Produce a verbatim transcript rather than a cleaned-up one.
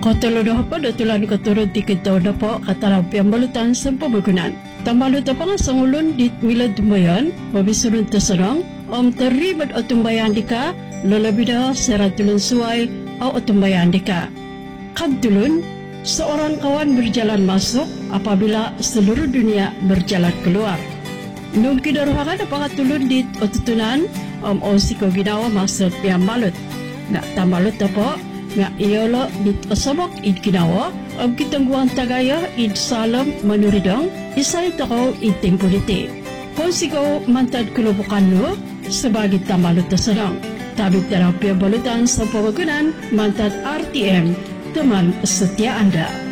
Makatulo na po, datulan ko turod di kita na po kataraw piyambalutan sa pamagunan. Tambalot na pa nga sa ngulon dit milad dumayan, mabisunod ta sarang, om teribad o tumbayan di ka, lalabida sa ratulun suway o tumbayan di ka. Kadulun, seorang kawan berjalan masuk apabila seluruh dunia berjalan keluar. Nung kidaruhakan na pangatulun dit o tutunan, om o siko ginawa maksud piyambalot. Nga tambalot na po, nga iyolo dit osabok id ginawa, ang kitangguang tagaya id salam manuridong, isa ito ko id tempuliti. Kung sigaw mantad kulubukan no, sabagit tamalot na sarang. Tabit na raw piyambalutan sa pamagunan, mantad R T M, teman setia Anda.